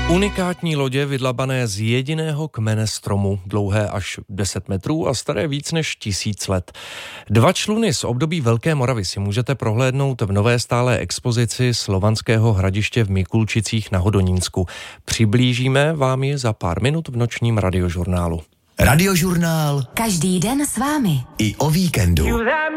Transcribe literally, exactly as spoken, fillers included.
Unikátní lodě vydlabané z jediného kmene stromu, dlouhé až deset metrů a staré víc než tisíc let. Dva čluny z období Velké Moravy si můžete prohlédnout v nové stálé expozici Slovanského hradiště v Mikulčicích na Hodonínsku. Přiblížíme vám je za pár minut v nočním radiožurnálu. Radiožurnál každý den s vámi. I o víkendu.